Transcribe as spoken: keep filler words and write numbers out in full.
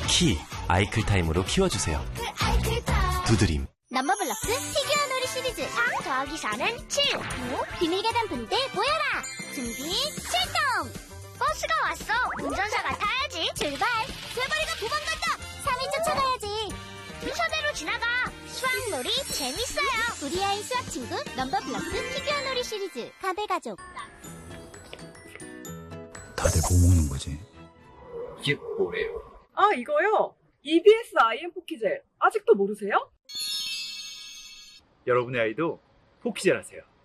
키, 아이클타임으로 키워주세요. 두드림. 넘버블럭스 피규어 놀이 시리즈 사 더하기 사는 칠. 오, 비밀 계단 분대 모여라. 준비 출동. 버스가 왔어. 운전사가 타야지. 출발. 쇠바리가 도망간다. 삼 위 쫓아가야지. 순서대로 지나가. 수학놀이 재밌어요. 우리 아이 수학 친구 넘버블럭스 피규어 놀이 시리즈 가베 가족. 다들 뭐 먹는 거지? 이게 뭐예요? 아, 이거요? 이비에스 아이엠 포키젤. 아직도 모르세요? 여러분의 아이도 포키젤 하세요.